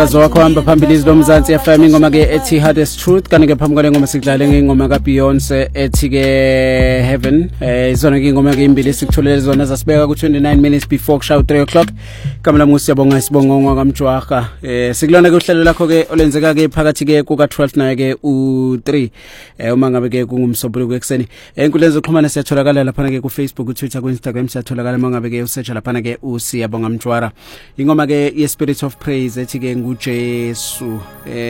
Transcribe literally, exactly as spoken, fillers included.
Zowakhamba phambili izilomzansi F M ingoma ke ethi Hardest Truth kanti ke phambi kwale ngoma sidlale ngengoma ka Beyonce ethi ke Heaven. Eh izona ke ingoma ke imbili sikutholele zona zasibeka ku twenty-nine minutes before kushaw three o'clock. Kamla musi siyabonga isibongo kamjwaha. Eh sikulona ke uhlelo lakho ke olenzeka ke phakathi ke kuka twelve naye ke u three. Eh uma ngabe ke kungumsombuluko ekseni. Enkundleni zokuxhumana siyatholakala lapha ke ku Facebook, ku Twitter, ku Instagram siyatholakala uma ngabe ke usearch lapha ke usiyabonga mjwara. Ingoma ke ye Spirit of Praise ethi ke nguJesu.